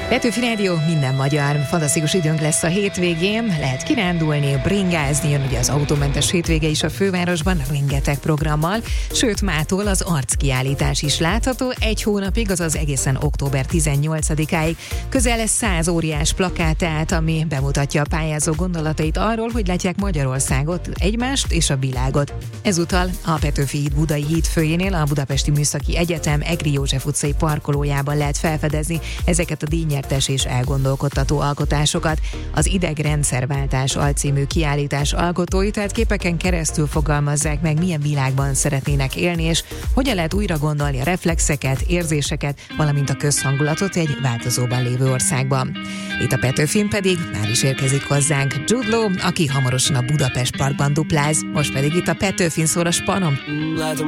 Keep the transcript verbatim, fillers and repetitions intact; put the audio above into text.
Petőfi Rádió, minden magyar. Fantasztikus időnk lesz a hétvégén, lehet kirándulni, bringázni, jön ugye az autómentes hétvége is a fővárosban, rengeteg programmal, sőt mától az arckiállítás is látható, egy hónapig, azaz egészen október tizennyolcadikáig. Közel lesz száz óriás plakátát, ami bemutatja a pályázó gondolatait arról, hogy látják Magyarországot, egymást és a világot. Ezúttal a Petőfi híd budai hídfőjénél, a Budapesti Műszaki Egyetem Egri József utcai parkolójában lehet felfedezni ezeket a díjnyertes és elgondolkodtató alkotásokat. Az Idegrendszerváltás alcímű kiállítás alkotói tehát képeken keresztül fogalmazzák meg, milyen világban szeretnének élni, és hogyan lehet újra gondolni a reflexeket, érzéseket, valamint a közhangulatot egy változóban lévő országban. Itt a Petőfin pedig már is érkezik hozzánk Jude Law, aki hamarosan a Budapest Parkban dupláz, most pedig itt a Petőfin szól a Spanon.